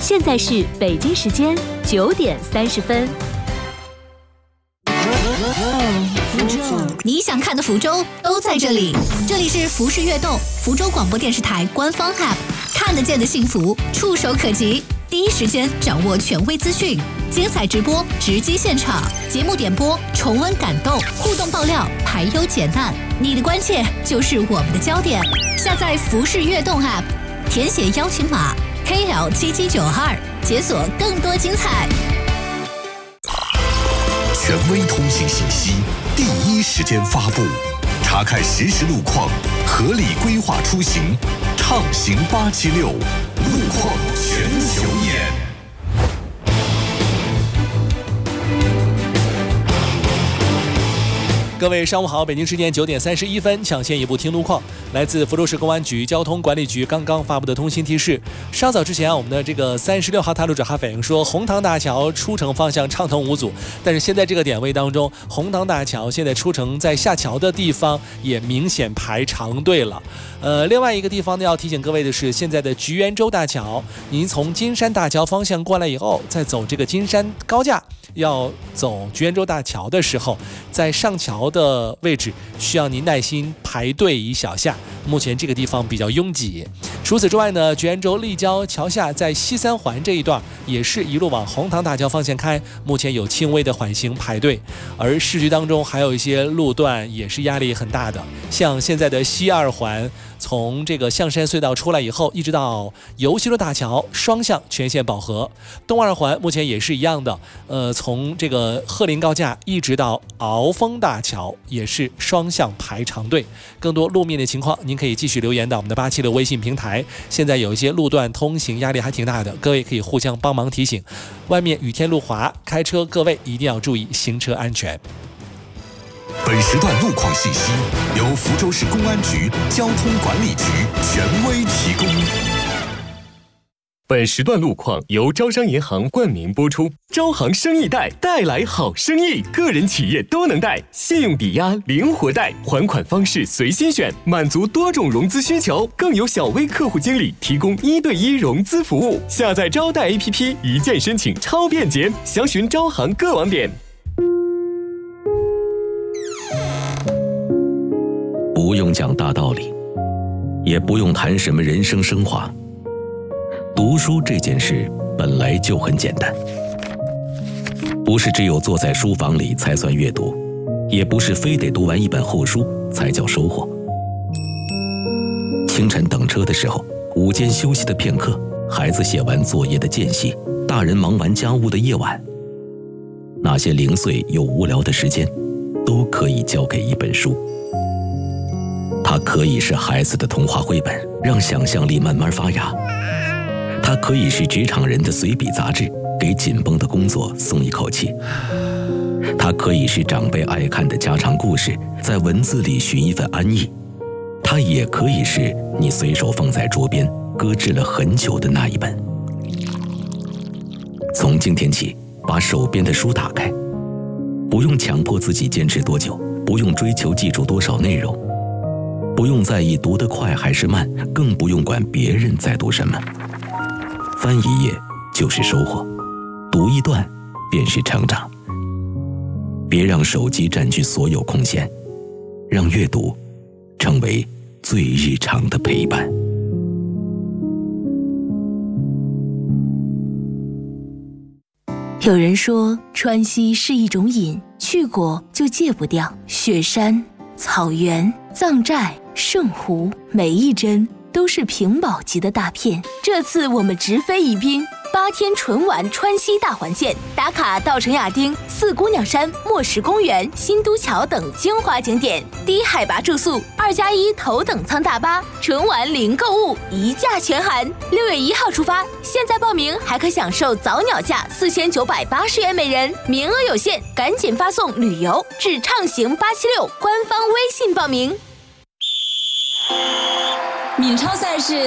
现在是北京时间9点30分。 你想看的福州都在这里，这里是福氏悦动，福州广播电视台官方 App， 看得见的幸福，触手可及，第一时间掌握权威资讯，精彩直播，直击现场，节目点播，重温感动，互动爆料，排忧解难，你的关切就是我们的焦点。下载福氏悦动 App， 填写邀请码 KL7792，解锁更多精彩。 权威通信信息，第一时间发布，查看实时路况，合理规划出行，畅行876，路况全球眼。 各位上午好，北京时间9点31分，抢先一步听路况。来自福州市公安局交通管理局刚刚发布的通信提示，稍早之前我们的这个36号探路者还反映说，红塘大桥出城方向畅通无阻，但是现在这个点位当中，红塘大桥现在出城在下桥的地方也明显排长队了。另外一个地方呢，要提醒各位的是，现在的菊园洲大桥，您从金山大桥方向过来以后，再走这个金山高架，要走菊园洲大桥的时候，在上桥的位置需要您耐心排队一小下，目前这个地方比较拥挤。除此之外呢，菊园洲立交桥下在西三环这一段也是一路往红塘大桥方向开，目前有轻微的缓行排队。而市区当中还有一些路段也是压力很大的，像现在的西二环，从这个象山隧道出来以后，一直到游溪路大桥双向全线饱和。东二环目前也是一样的，从这个鹤林高架一直到鳌峰大桥也是双向排长队。更多路面的情况，您可以继续留言到我们的876微信平台。现在有一些路段通行压力还挺大的，各位可以互相帮忙提醒。外面雨天路滑，开车各位一定要注意行车安全。 本时段路况信息由福州市公安局交通管理局权威提供。 本时段路况由招商银行冠名播出，招行生意贷带来好生意，个人企业都能贷，信用抵押、灵活贷，还款方式随心选，满足多种融资需求，更有小微客户经理提供1对1融资服务。下载招贷 APP， 一键申请超便捷，详询招行各网点。 不用讲大道理，也不用谈什么人生升华。读书这件事本来就很简单，不是只有坐在书房里才算阅读，也不是非得读完一本厚书才叫收获。清晨等车的时候，午间休息的片刻，孩子写完作业的间隙，大人忙完家务的夜晚，那些零碎又无聊的时间，都可以交给一本书。它可以是孩子的童话绘本，让想象力慢慢发芽；它可以是职场人的随笔杂志，给紧绷的工作松一口气；它可以是长辈爱看的家常故事，在文字里寻一份安逸；它也可以是你随手放在桌边搁置了很久的那一本。从今天起，把手边的书打开，不用强迫自己坚持多久，不用追求记住多少内容，不用在意读得快还是慢，更不用管别人在读什么。翻一页就是收获，读一段便是成长。别让手机占据所有空闲，让阅读成为最日常的陪伴。 有人说川西是一种瘾，去过就戒不掉。雪山、草原、藏寨、圣湖，每一帧都是屏保级的大片。这次我们直飞宜宾，8天纯玩川西大环线，打卡稻城亚丁、四姑娘山、墨石公园、新都桥等精华景点，低海拔住宿，2+1头等舱大巴，纯玩零购物，一价全含。6月1号出发，现在报名还可享受早鸟价4980元每人，名额有限，赶紧发送旅游至畅行876官方微信报名。 闽超赛事